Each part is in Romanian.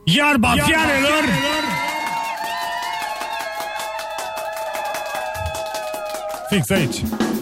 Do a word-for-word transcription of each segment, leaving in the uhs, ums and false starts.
Iarba fiarelor! Fix aici.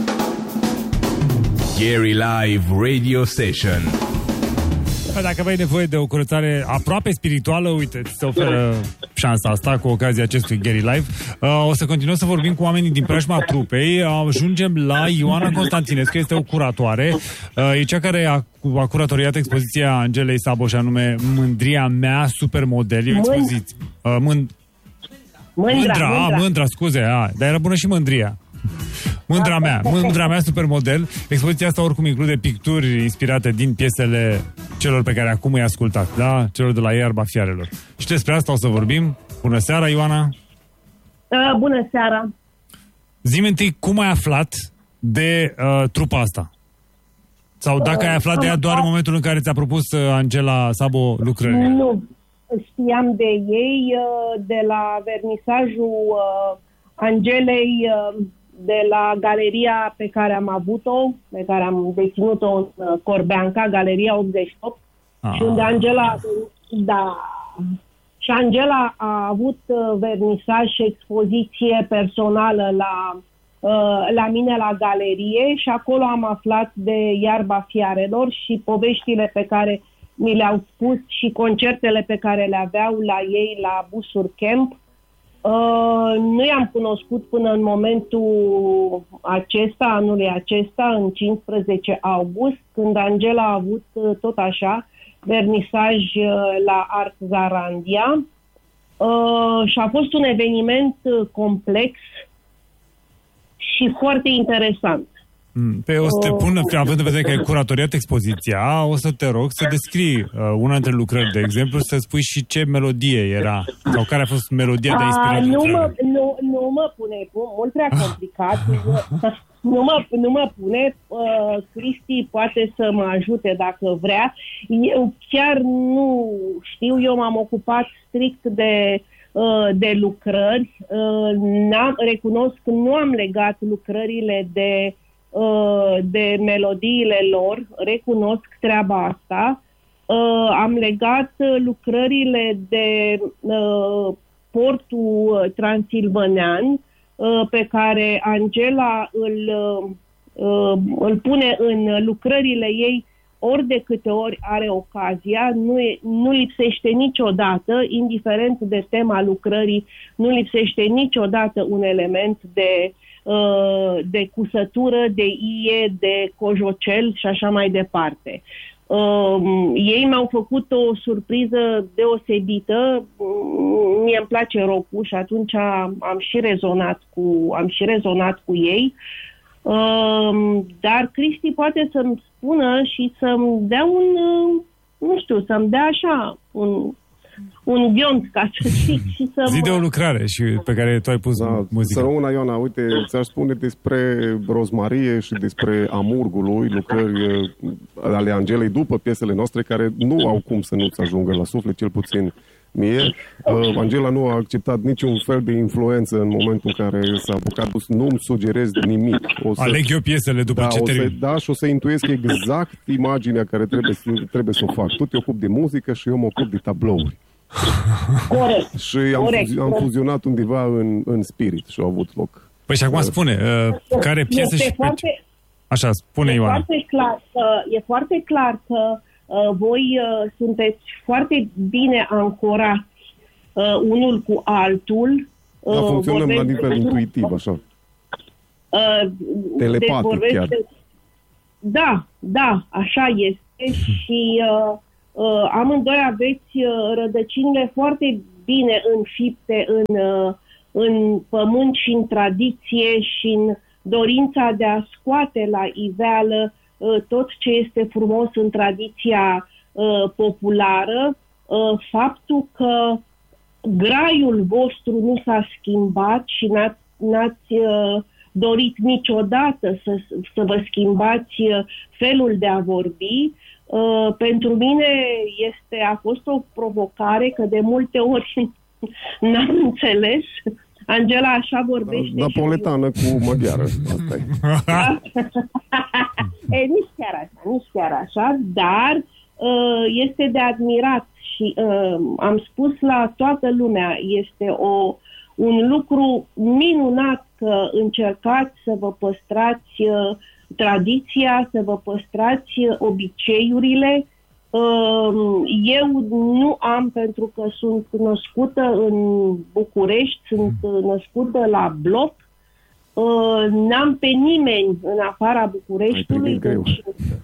Gary Live Radio Station. Dacă aveai nevoie de o curățare aproape spirituală, uite, ți se oferă șansa asta cu ocazia acestui Gary Live. Uh, o să continuăm să vorbim cu oamenii din preajma trupei. Uh, ajungem la Ioana Constantinescu, este o curatoare. Uh, e cea care a, a curatoriat expoziția Angelei Sabo, și anume Mândria mea, supermodel. E o expoziție. Uh, mând... Mândra, mândra, mândra. A, mândra, scuze, a, dar era bună și mândria. Mândra mea, mândra mea supermodel. Expoziția asta oricum include picturi inspirate din piesele celor pe care acum îi ascultat, da? Celor de la Iarba Fiarelor. Și despre asta o să vorbim. Bună seara, Ioana! Uh, bună seara! Zi-mi întâi cum ai aflat de uh, trupa asta? Sau dacă ai aflat de ea doar în momentul în care ți-a propus uh, Angela Sabo lucrările? Nu, știam de ei uh, de la vernisajul uh, Angelei uh, de la galeria pe care am avut-o, pe care am deținut-o în uh, Corbeanca, Galeria optzeci și opt, Ah. și unde Angela, da, și Angela a avut uh, vernisaj și expoziție personală la, uh, la mine la galerie și acolo am aflat de Iarba Fiarelor și poveștile pe care mi le-au spus și concertele pe care le aveau la ei la Busur Camp. Uh, nu i-am cunoscut până în momentul acesta, anului acesta, în cincisprezece august, când Angela a avut uh, tot așa vernisaj uh, la Art Zarandia. Uh, și a fost un eveniment uh, complex și foarte interesant. Pe o să te pun, având în vedere că ai curatoriat expoziția, o să te rog să descrii uh, una dintre lucrări, de exemplu, să spui și ce melodie era, sau care a fost melodia de inspirare. Nu mă, nu, nu mă pune, mult prea complicat, nu, mă, nu mă pune, uh, Cristi poate să mă ajute dacă vrea. Eu chiar nu știu, eu m-am ocupat strict de, uh, de lucrări, uh, n-am, recunosc că nu am legat lucrările de de melodiile lor, recunosc treaba asta. Uh, am legat lucrările de uh, portul transilvanean uh, pe care Angela îl, uh, îl pune în lucrările ei ori de câte ori are ocazia, nu, e, nu lipsește niciodată, indiferent de tema lucrării, nu lipsește niciodată un element de de cusătură, de ie, de cojocel și așa mai departe. Uh, ei mi-au făcut o surpriză deosebită. Mie îmi place rock-ul și atunci am, am și rezonat cu am și rezonat cu ei. Uh, dar Cristi poate să-mi spună și să-mi dea un, nu știu, să-mi dea așa un un ghiont, ca să zic, și să Zi mă... de o lucrare și pe care tu ai pus Da, muzică. să rămână, Ioana, uite, ți-aș spune despre Rozmarie și despre Amurgului, lucrări ale Angelei după piesele noastre, care nu au cum să nu-ți ajungă la suflet, cel puțin mie. Uh, Angela nu a acceptat niciun fel de influență în momentul în care s-a apucat. Nu-mi sugerez nimic. O să, Aleg eu piesele după da, ce o să, termin. da, și o să intuiesc exact imaginea care trebuie, să, trebuie să o fac. Tu te ocupi de muzică și eu mă ocup de tablouri. Corect. Și am, Corect. fuzi- am fuzionat undeva în, în spirit și au avut loc. Păi și acum spune, uh, care piesă Este și... foarte, Așa, spune e Ioana. foarte clar că, e foarte clar că uh, voi uh, sunteți foarte bine ancorați uh, unul cu altul. Da, Uh, funcționăm la vorbesc- nivel intuitiv, așa. Uh, Telepatic deci vorbesc chiar. de- Da, da, așa este și uh, uh, amândoi aveți uh, rădăcinile foarte bine înfipte în, uh, în pământ și în tradiție și în dorința de a scoate la iveală uh, tot ce este frumos în tradiția uh, populară, uh, faptul că graiul vostru nu s-a schimbat și n-ați, n-ați uh, dorit niciodată să, să vă schimbați uh, felul de a vorbi. Uh, pentru mine este, a fost o provocare că de multe ori n-am înțeles. Angela așa vorbește. Napoletană cu maghiară, asta e. e, nici chiar așa, nici chiar așa, dar este de admirat și am spus la toată lumea, este o, un lucru minunat că încercați să vă păstrați tradiția, să vă păstrați obiceiurile. Eu nu am, pentru că sunt născută în București, sunt născută la bloc, n-am pe nimeni în afara Bucureștiului. Deci,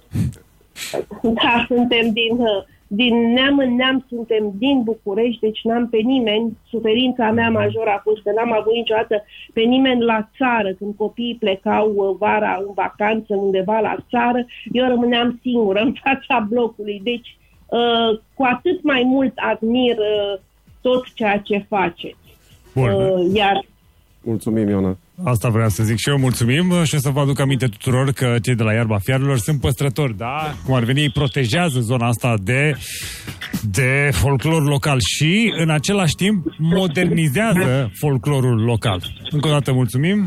da, suntem din, din neam în neam, suntem din București, deci n-am pe nimeni. Suferința mea majoră a fost că n-am avut niciodată pe nimeni la țară. Când copiii plecau vara în vacanță undeva la țară, eu rămâneam singură în fața blocului. Deci uh, cu atât mai mult admir uh, tot ceea ce faceți. Bun. Uh, iar Mulțumim, Ioana. Asta vreau să zic și eu, mulțumim și o să vă aduc aminte tuturor că cei de la Iarba Fiarelor sunt păstrători, da? Cum ar veni, ei protejează zona asta de, de folclor local și în același timp modernizează folclorul local. Încă o dată mulțumim.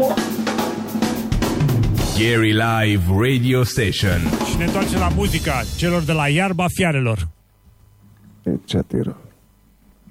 Gary Live Radio Station. Și ne întoarcem la muzica celor de la Iarba Fiarelor. E ce atiră.